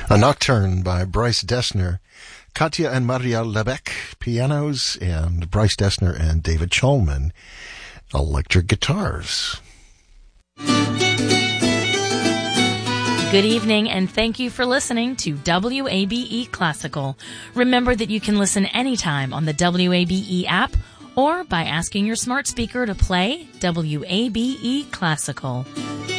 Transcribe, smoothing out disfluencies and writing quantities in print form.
A Nocturne by Bryce Dessner, Katya and Maria Lebec, pianos, and Bryce Dessner and David Cholman, electric guitars. Good evening, and thank you for listening to WABE Classical. Remember that you can listen anytime on the WABE app or by asking your smart speaker to play WABE Classical.